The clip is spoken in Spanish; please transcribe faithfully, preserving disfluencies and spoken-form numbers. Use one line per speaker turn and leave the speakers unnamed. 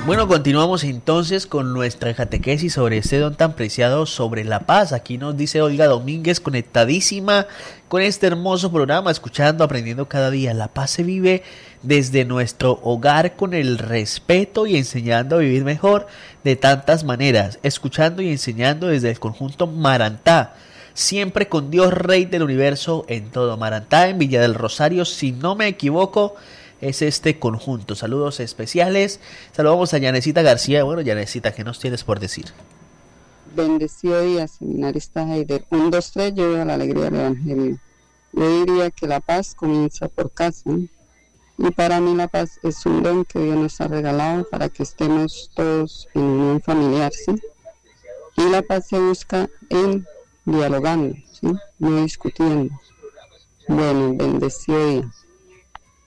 Bueno, continuamos entonces con nuestra catequesis sobre este don tan preciado sobre la paz. Aquí nos dice Olga Domínguez, conectadísima con este hermoso programa, escuchando, aprendiendo cada día. La paz se vive desde nuestro hogar con el respeto y enseñando a vivir mejor de tantas maneras, escuchando y enseñando desde el conjunto Marantá, siempre con Dios Rey del Universo en todo. Marantá en Villa del Rosario, si no me equivoco, es este conjunto. Saludos especiales. Saludamos a Yanecita García. Bueno, Yanecita, ¿qué nos tienes por decir?
Bendecido día, seminarista Heider. Un, dos, tres, yo veo la alegría del Evangelio. Yo diría que la paz comienza por casa, ¿eh? Y para mí la paz es un don que Dios nos ha regalado para que estemos todos en unión familiar, ¿sí? Y la paz se busca en dialogando, ¿sí? No discutiendo. Bueno, bendecido día.